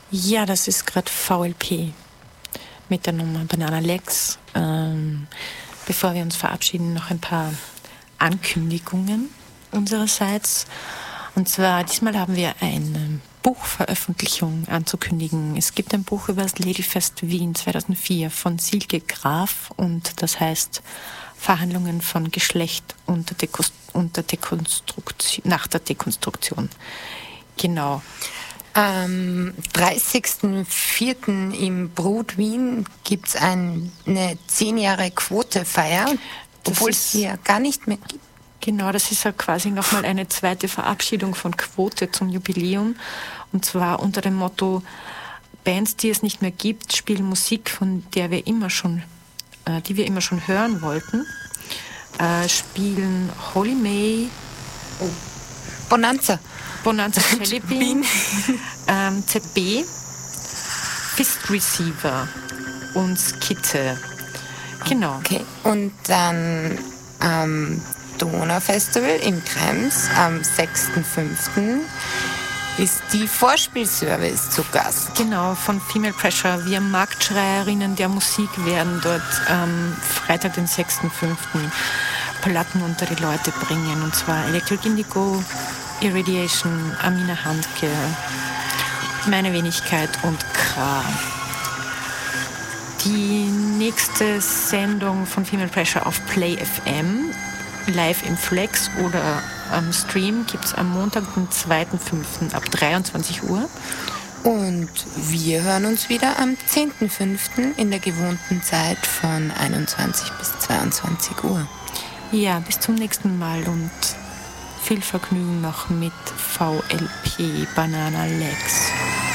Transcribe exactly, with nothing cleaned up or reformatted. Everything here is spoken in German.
Ja, das ist gerade V L P mit der Nummer Banana Legs. Ähm, bevor wir uns verabschieden, noch ein paar Ankündigungen unsererseits. Und zwar, diesmal haben wir eine Buchveröffentlichung anzukündigen. Es gibt ein Buch über das Ladyfest Wien zweitausendvier von Silke Graf und das heißt Verhandlungen von Geschlecht unter, Dekos- unter Dekonstruktion, nach der Dekonstruktion. Genau. Am dreißigsten vierten im Brut Wien gibt es ein, eine zehn Jahre Quote-Feier, obwohl es sie ja gar nicht mehr gibt. Genau, das ist ja quasi nochmal eine zweite Verabschiedung von Quote zum Jubiläum. Und zwar unter dem Motto, Bands, die es nicht mehr gibt, spielen Musik, von der wir immer schon, äh, die wir immer schon hören wollten. Äh, spielen Holly May, oh. Bonanza. Bonanza Jelly Bean, ähm, Z B, Fist Receiver und Skizze. Genau. Okay. Und dann am Donaufestival in Krems am sechsten fünften ist die Vorspielservice zu Gast. Genau, von Female Pressure. Wir Marktschreierinnen der Musik werden dort am Freitag, den sechsten fünften Platten unter die Leute bringen. Und zwar Electric Indigo, Irradiation, Amina Handke, Meine Wenigkeit und K. Die nächste Sendung von Female Pressure auf Play F M, live im Flex oder am Stream, gibt es am Montag, den zweiten fünften ab dreiundzwanzig Uhr. Und wir hören uns wieder am zehnten fünften in der gewohnten Zeit von einundzwanzig bis zweiundzwanzig Uhr. Ja, bis zum nächsten Mal und viel Vergnügen noch mit V L P Banana Legs.